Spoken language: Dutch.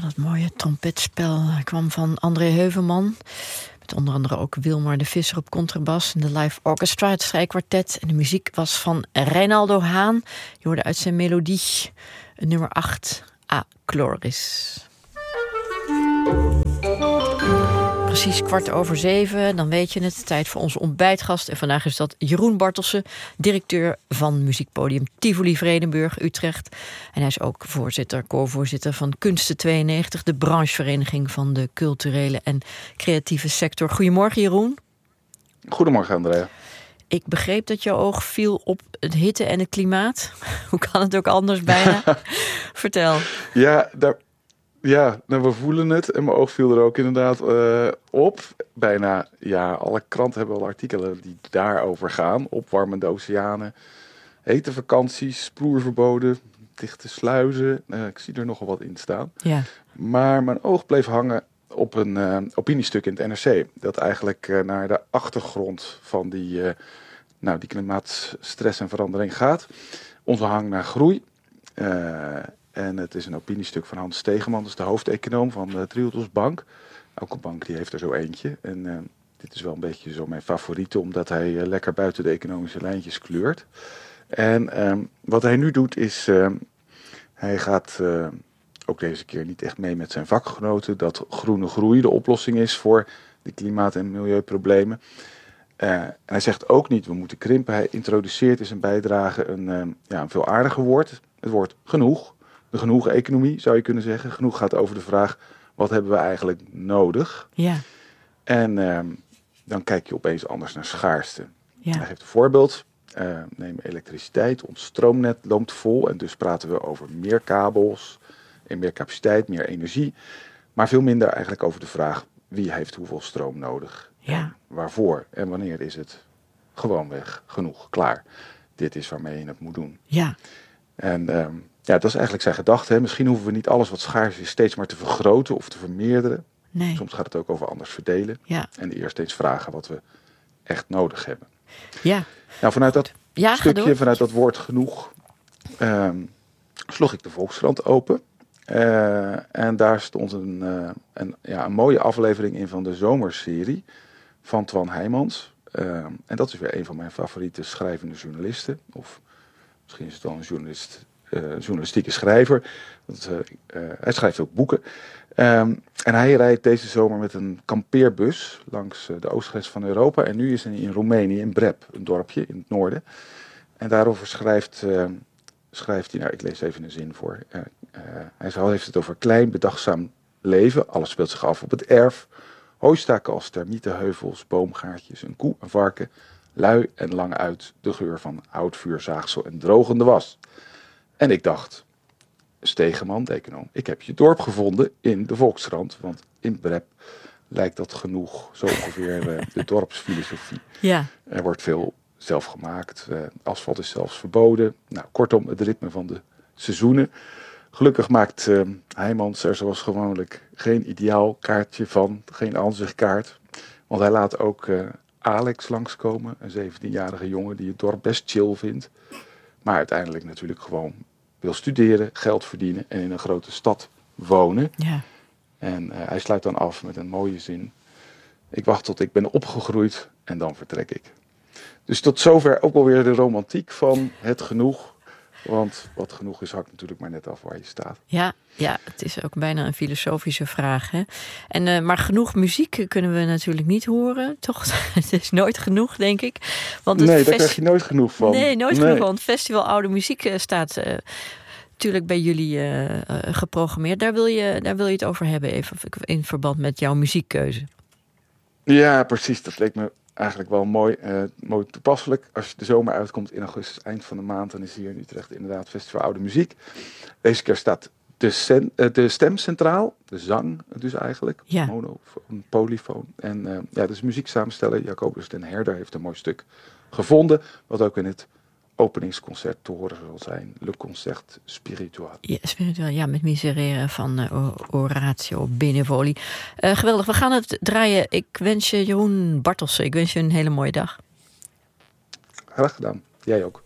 dat mooie trompetspel kwam van André Heuvelman. Met onder andere ook Wilmar de Visser op contrabas. En de Live Orchestra, het strijkkwartet. En de muziek was van Reinaldo Haan. Je hoorde uit zijn melodie nummer 8, A Chloris. Precies 6:15, dan weet je het. Tijd voor onze ontbijtgast. En vandaag is dat Jeroen Bartelsen, directeur van muziekpodium Tivoli Vredenburg, Utrecht. En hij is ook co-voorzitter van Kunsten 92, de branchevereniging van de culturele en creatieve sector. Goedemorgen, Jeroen. Goedemorgen, Andrea. Ik begreep dat jouw oog viel op het hitte en het klimaat. Hoe kan het ook anders bijna? Vertel. Ja, we voelen het. En mijn oog viel er ook inderdaad op. Bijna, alle kranten hebben wel artikelen die daarover gaan. Opwarmende oceanen, hete vakanties, sproerverboden, dichte sluizen. Ik zie er nogal wat in staan. Ja. Maar mijn oog bleef hangen op een opiniestuk in het NRC. Dat eigenlijk naar de achtergrond van die klimaatstress en verandering gaat. Onze hang naar groei. En het is een opiniestuk van Hans Stegeman, dat is de hoofdeconoom van de Triodos Bank. Elke bank die heeft er zo eentje. En dit is wel een beetje zo mijn favoriete, omdat hij lekker buiten de economische lijntjes kleurt. En wat hij nu doet is, hij gaat ook deze keer niet echt mee met zijn vakgenoten, dat groene groei de oplossing is voor de klimaat- en milieuproblemen. En hij zegt ook niet, we moeten krimpen. Hij introduceert in zijn bijdrage een veel aardiger woord. Het woord genoeg. De genoeg-economie, zou je kunnen zeggen. Genoeg gaat over de vraag, wat hebben we eigenlijk nodig? Ja. En dan kijk je opeens anders naar schaarste. Ja. Hij geeft een voorbeeld. Neem elektriciteit. Ons stroomnet loopt vol. En dus praten we over meer kabels, en meer capaciteit, meer energie. Maar veel minder eigenlijk over de vraag, wie heeft hoeveel stroom nodig? Ja. En waarvoor? En wanneer is het gewoonweg genoeg? Klaar. Dit is waarmee je het moet doen. Ja. En dat is eigenlijk zijn gedachte. Hè. Misschien hoeven we niet alles wat schaars is steeds maar te vergroten of te vermeerderen. Nee. Soms gaat het ook over anders verdelen. Ja. En eerst eens vragen wat we echt nodig hebben. Ja. Nou, vanuit dat stukje, vanuit dat woord genoeg, sloeg ik de Volkskrant open. En daar stond een mooie aflevering in van de zomerserie van Twan Heijmans. En dat is weer een van mijn favoriete schrijvende journalisten. Of misschien is het wel een journalistieke schrijver. Hij schrijft ook boeken. En hij rijdt deze zomer met een kampeerbus langs de oostgrens van Europa. En nu is hij in Roemenië, in Breb, een dorpje in het noorden. En daarover schrijft hij, ik lees even een zin voor. Hij heeft het over klein, bedachtzaam leven. Alles speelt zich af op het erf. Hooistaken als termieten, heuvels, boomgaartjes, een koe, een varken. Lui en lang uit de geur van houtvuur, zaagsel en drogende was. En ik dacht, Stegeman, de econoom, ik heb je dorp gevonden in de Volkskrant. Want in Breb lijkt dat genoeg, zo ongeveer de dorpsfilosofie. Ja. Er wordt veel zelf gemaakt. Asfalt is zelfs verboden. Nou, kortom, het ritme van de seizoenen. Gelukkig maakt Heijmans er zoals gewoonlijk geen ideaal kaartje van. Geen aanzichtkaart. Want hij laat ook Alex langskomen. Een 17-jarige jongen die het dorp best chill vindt. Maar uiteindelijk natuurlijk gewoon wil studeren, geld verdienen en in een grote stad wonen. Ja. En hij sluit dan af met een mooie zin. Ik wacht tot ik ben opgegroeid en dan vertrek ik. Dus tot zover ook alweer de romantiek van het genoeg. Want wat genoeg is, hangt natuurlijk maar net af waar je staat. Ja, het is ook bijna een filosofische vraag. Hè? En, maar genoeg muziek kunnen we natuurlijk niet horen, toch? Het is nooit genoeg, denk ik. Want daar krijg je nooit genoeg van. Nee, nooit genoeg van. Het Festival Oude Muziek staat natuurlijk bij jullie geprogrammeerd. Daar wil je het over hebben, even in verband met jouw muziekkeuze. Ja, precies. Dat leek me eigenlijk wel mooi toepasselijk. Als je de zomer uitkomt in augustus, eind van de maand, dan is hier in Utrecht inderdaad Festival Oude Muziek. Deze keer staat de stem centraal, de zang dus eigenlijk, ja. Monofoon, polyfoon. En dus muzieksamensteller Jacobus den Herder heeft een mooi stuk gevonden, wat ook in het openingsconcert te horen zal zijn. Le Concert Spiritual. Ja, spiritueel, ja, met Miserere van Oratio Benevoli. Geweldig, we gaan het draaien. Ik wens je, Jeroen Bartelsen, ik wens je een hele mooie dag. Graag gedaan. Jij ook.